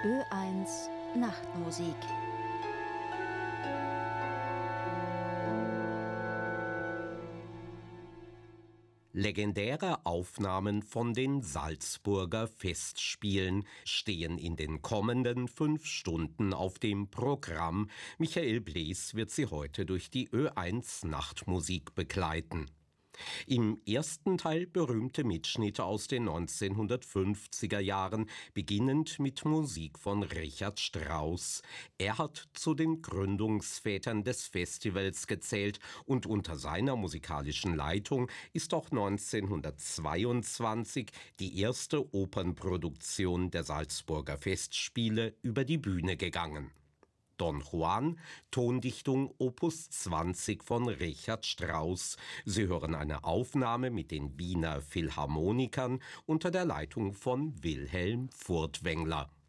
Ö1 Nachtmusik. Legendäre Aufnahmen von den Salzburger Festspielen stehen in den kommenden 5 Stunden auf dem Programm. Michael Blees wird Sie heute durch die Ö1 Nachtmusik begleiten. Im ersten Teil berühmte Mitschnitte aus den 1950er Jahren, beginnend mit Musik von Richard Strauss. Er hat zu den Gründungsvätern des Festivals gezählt und unter seiner musikalischen Leitung ist auch 1922 die erste Opernproduktion der Salzburger Festspiele über die Bühne gegangen. Don Juan, Tondichtung Opus 20 von Richard Strauss. Sie hören eine Aufnahme mit den Wiener Philharmonikern unter der Leitung von Wilhelm Furtwängler.